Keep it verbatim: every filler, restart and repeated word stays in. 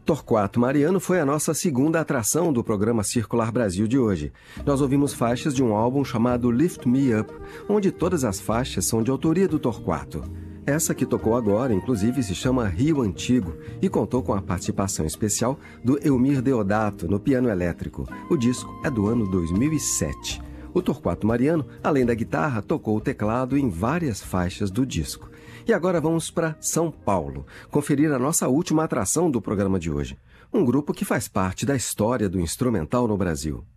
Torquato Mariano foi a nossa segunda atração do programa Circular Brasil de hoje. Nós ouvimos faixas de um álbum chamado Lift Me Up, onde todas as faixas são de autoria do Torquato. Essa que tocou agora, inclusive, se chama Rio Antigo e contou com a participação especial do Elmir Deodato no piano elétrico. O disco é do ano dois mil e sete. O Torquato Mariano, além da guitarra, tocou o teclado em várias faixas do disco. E agora vamos para São Paulo, conferir a nossa última atração do programa de hoje. Um grupo que faz parte da história do instrumental no Brasil.